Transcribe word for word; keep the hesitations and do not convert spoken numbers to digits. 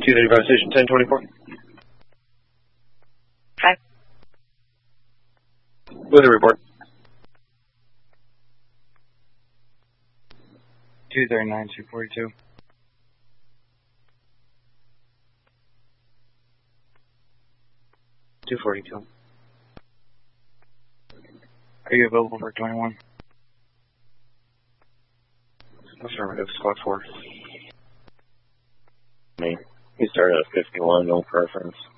two thirty-five, station ten twenty-four. Hi. Weather report. two thirty-nine, two forty-two. two forty-two. Are you available for twenty-one? Affirmative, squad four. Me. He started at fifty-one, no preference.